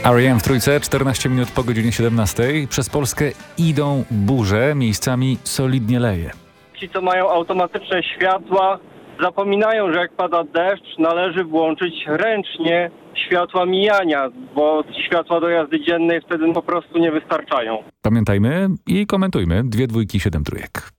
R.E.M. w Trójce, 14 minut po godzinie 17. Przez Polskę idą burze, miejscami solidnie leje. Ci, co mają automatyczne światła, zapominają, że jak pada deszcz, należy włączyć ręcznie światła mijania, bo światła do jazdy dziennej wtedy po prostu nie wystarczają. Pamiętajmy i komentujmy 2 dwójki, 7 trójek.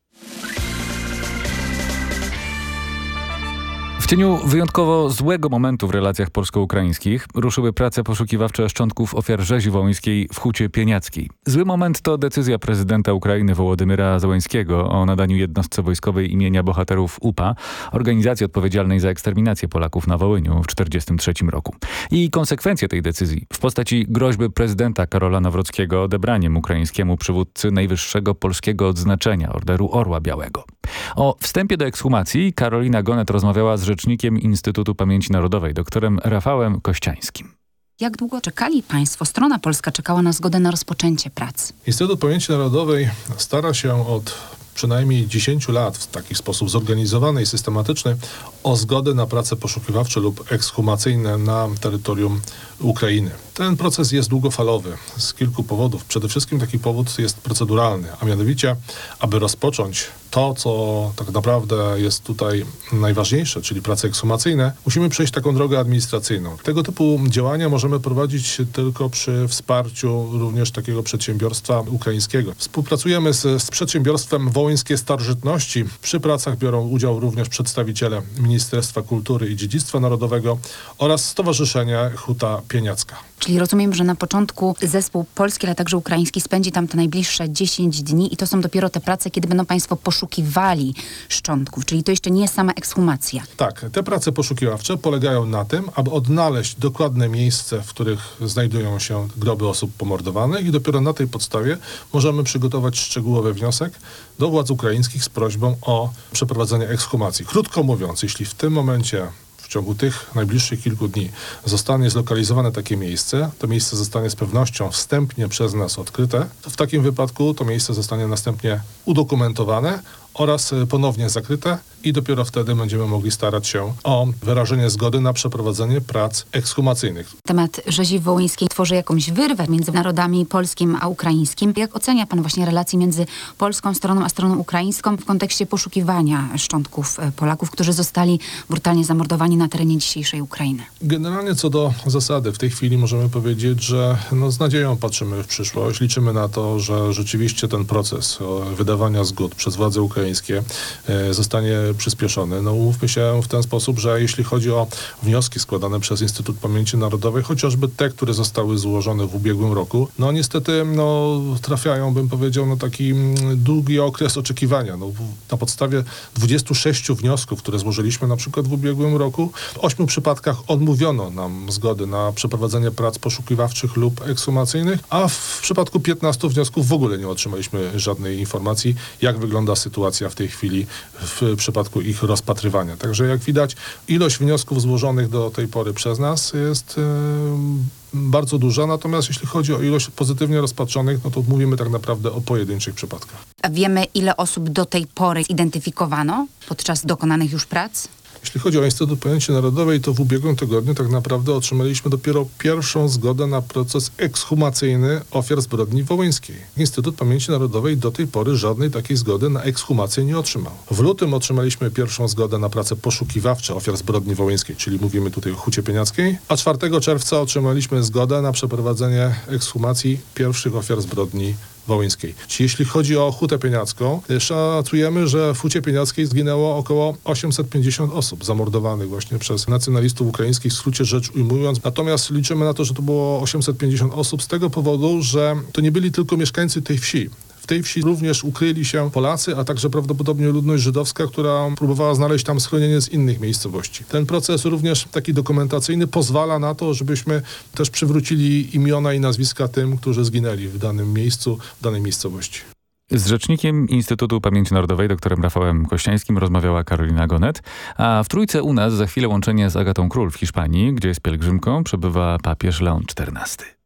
W cieniu wyjątkowo złego momentu w relacjach polsko-ukraińskich ruszyły prace poszukiwawcze szczątków ofiar rzezi wołyńskiej w Hucie Pieniackiej. Zły moment to decyzja prezydenta Ukrainy Wołodymyra Zełenskiego o nadaniu jednostce wojskowej imienia bohaterów UPA, organizacji odpowiedzialnej za eksterminację Polaków na Wołyniu w 1943 roku. I konsekwencje tej decyzji w postaci groźby prezydenta Karola Nawrockiego odebraniem ukraińskiemu przywódcy najwyższego polskiego odznaczenia Orderu Orła Białego. O wstępie do ekshumacji Karolina Gonet rozmawiała z rzecznikiem Instytutu Pamięci Narodowej, doktorem Rafałem Kościańskim. Jak długo czekali państwo, strona polska czekała na zgodę na rozpoczęcie prac? Instytut Pamięci Narodowej stara się od przynajmniej 10 lat w taki sposób zorganizowany i systematyczny o zgodę na prace poszukiwawcze lub ekshumacyjne na terytorium Ukrainy. Ten proces jest długofalowy z kilku powodów. Przede wszystkim taki powód jest proceduralny, a mianowicie, aby rozpocząć to, co tak naprawdę jest tutaj najważniejsze, czyli prace ekshumacyjne, musimy przejść taką drogę administracyjną. Tego typu działania możemy prowadzić tylko przy wsparciu również takiego przedsiębiorstwa ukraińskiego. Współpracujemy z przedsiębiorstwem Wołyńskie Starożytności. Przy pracach biorą udział również przedstawiciele Ministerstwa Kultury i Dziedzictwa Narodowego oraz Stowarzyszenia Huta Pieniacka. Czyli rozumiem, że na początku zespół polski, ale także ukraiński spędzi tam te najbliższe 10 dni i to są dopiero te prace, kiedy będą państwo poszukiwali szczątków, czyli to jeszcze nie jest sama ekshumacja. Tak, te prace poszukiwawcze polegają na tym, aby odnaleźć dokładne miejsce, w których znajdują się groby osób pomordowanych i dopiero na tej podstawie możemy przygotować szczegółowy wniosek do władz ukraińskich z prośbą o przeprowadzenie ekshumacji. Krótko mówiąc, jeśli w tym momencie w ciągu tych najbliższych kilku dni zostanie zlokalizowane takie miejsce, to miejsce zostanie z pewnością wstępnie przez nas odkryte. W takim wypadku to miejsce zostanie następnie udokumentowane oraz ponownie zakryte i dopiero wtedy będziemy mogli starać się o wyrażenie zgody na przeprowadzenie prac ekshumacyjnych. Temat rzezi wołyńskiej tworzy jakąś wyrwę między narodami polskim a ukraińskim. Jak ocenia pan właśnie relacje między polską stroną a stroną ukraińską w kontekście poszukiwania szczątków Polaków, którzy zostali brutalnie zamordowani na terenie dzisiejszej Ukrainy? Generalnie co do zasady, w tej chwili możemy powiedzieć, że z nadzieją patrzymy w przyszłość. Liczymy na to, że rzeczywiście ten proces wydawania zgód przez władze ukraińskie zostanie przyspieszony. Umówmy się w ten sposób, że jeśli chodzi o wnioski składane przez Instytut Pamięci Narodowej, chociażby te, które zostały złożone w ubiegłym roku, niestety trafiają, bym powiedział, na taki długi okres oczekiwania. Na podstawie 26 wniosków, które złożyliśmy na przykład w ubiegłym roku, w 8 przypadkach odmówiono nam zgody na przeprowadzenie prac poszukiwawczych lub ekshumacyjnych, a w przypadku 15 wniosków w ogóle nie otrzymaliśmy żadnej informacji, jak wygląda sytuacja w tej chwili w przypadku ich rozpatrywania. Także jak widać, ilość wniosków złożonych do tej pory przez nas jest bardzo duża, natomiast jeśli chodzi o ilość pozytywnie rozpatrzonych, to mówimy tak naprawdę o pojedynczych przypadkach. A wiemy, ile osób do tej pory zidentyfikowano podczas dokonanych już prac? Jeśli chodzi o Instytut Pamięci Narodowej, to w ubiegłym tygodniu tak naprawdę otrzymaliśmy dopiero pierwszą zgodę na proces ekshumacyjny ofiar zbrodni wołyńskiej. Instytut Pamięci Narodowej do tej pory żadnej takiej zgody na ekshumację nie otrzymał. W lutym otrzymaliśmy pierwszą zgodę na prace poszukiwawcze ofiar zbrodni wołyńskiej, czyli mówimy tutaj o Hucie Pieniackiej, a 4 czerwca otrzymaliśmy zgodę na przeprowadzenie ekshumacji pierwszych ofiar zbrodni wołyńskiej. Jeśli chodzi o Hutę Pieniacką, szacujemy, że w Hucie Pieniackiej zginęło około 850 osób zamordowanych właśnie przez nacjonalistów ukraińskich, w skrócie rzecz ujmując. Natomiast liczymy na to, że to było 850 osób z tego powodu, że to nie byli tylko mieszkańcy tej wsi. W tej wsi również ukryli się Polacy, a także prawdopodobnie ludność żydowska, która próbowała znaleźć tam schronienie z innych miejscowości. Ten proces również taki dokumentacyjny pozwala na to, żebyśmy też przywrócili imiona i nazwiska tym, którzy zginęli w danym miejscu, w danej miejscowości. Z rzecznikiem Instytutu Pamięci Narodowej, doktorem Rafałem Kościańskim, rozmawiała Karolina Gonet. A w Trójce u nas za chwilę łączenie z Agatą Król w Hiszpanii, gdzie jest pielgrzymką, przebywa papież Leon XIV.